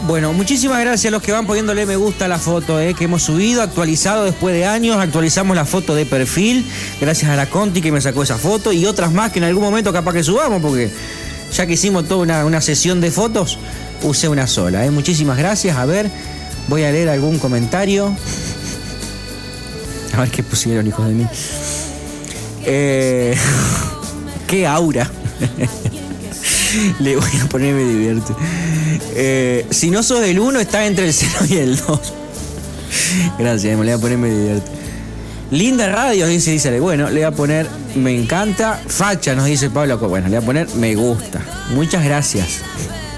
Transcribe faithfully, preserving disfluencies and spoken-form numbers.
Bueno, muchísimas gracias a los que van poniéndole me gusta a la foto eh, que hemos subido, actualizado después de años, actualizamos la foto de perfil, gracias a la Conti que me sacó esa foto y otras más que en algún momento capaz que subamos, porque ya que hicimos toda una, una sesión de fotos, usé una sola. Eh. Muchísimas gracias. A ver, voy a leer algún comentario. A ver qué pusieron, hijos de mí. Eh, ¡Qué aura! Le voy a poner me divierte. Eh, si no sos del uno, estás entre el cero y el dos. Gracias, me le voy a poner me divierte. Linda radio, dice, dice. Bueno, le voy a poner me encanta. Facha, nos dice Pablo. Bueno, le voy a poner me gusta. Muchas gracias.